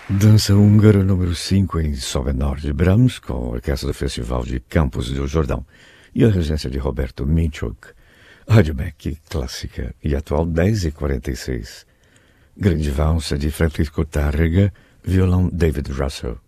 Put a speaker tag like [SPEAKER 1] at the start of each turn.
[SPEAKER 1] Dança húngara número 5 em Sol menor de Brahms, com a orquestra do Festival de Campos do Jordão e a regência de Roberto Minchuk. Rádio Mac, clássica e atual 10h46. Grande valsa de Francisco Tárrega, violão David Russell.